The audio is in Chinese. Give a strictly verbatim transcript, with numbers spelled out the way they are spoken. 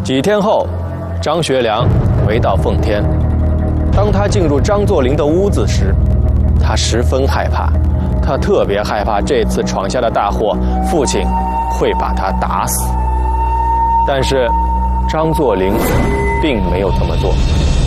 几天后，张学良回到奉天。当他进入张作霖的屋子时，他十分害怕，他特别害怕这次闯下的大祸，父亲会把他打死。但是，张作霖并没有这么做。